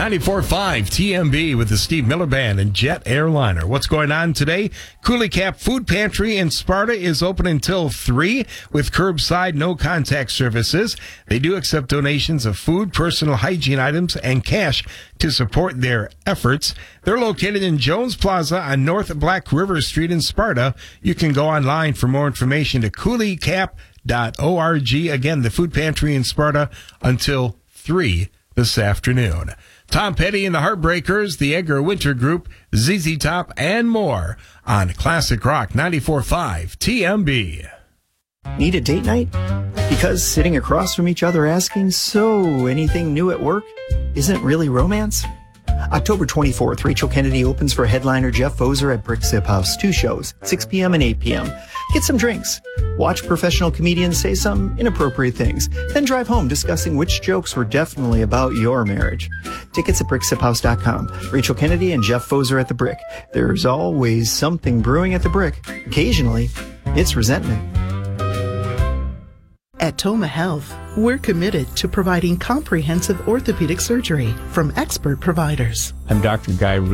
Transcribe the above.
94.5 TMB with the Steve Miller Band and Jet Airliner. What's going on today? Coulee Cap Food Pantry in Sparta is open until 3 with curbside no contact services. They do accept donations of food, personal hygiene items, and cash to support their efforts. They're located in Jones Plaza on North Black River Street in Sparta. You can go online for more information to couleecap.org. Again, the Food Pantry in Sparta until 3 this afternoon. Tom Petty and the Heartbreakers, the Edgar Winter Group, ZZ Top, and more on Classic Rock 94.5 TMB. Need a date night? Because sitting across from each other asking, so anything new at work, isn't really romance? October 24th, Rachel Kennedy opens for headliner Jeff Foser at Brick Sip House. 2 shows, 6 p.m. and 8 p.m. Get some drinks. Watch professional comedians say some inappropriate things. Then drive home discussing which jokes were definitely about your marriage. Tickets at bricksiphouse.com. Rachel Kennedy and Jeff Foser at the Brick. There's always something brewing at the Brick. Occasionally, it's resentment. At Toma Health, we're committed to providing comprehensive orthopedic surgery from expert providers. I'm Dr. Guy